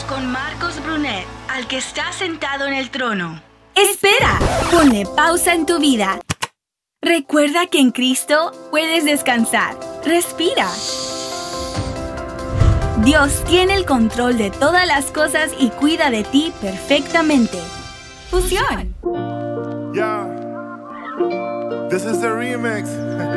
con Marcos Brunet, al que está sentado en el trono. Espera, ponle pausa en tu vida. Recuerda que en Cristo puedes descansar. Respira. Dios tiene el control de todas las cosas y cuida de ti perfectamente. Fusión. Yeah, this is the remix.